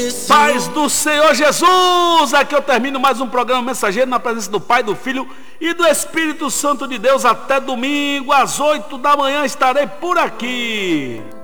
Paz do Senhor Jesus. Aqui eu termino mais um programa Mensageiro, na presença do Pai, do Filho e do Espírito Santo de Deus. Até domingo às 8 da manhã estarei por aqui.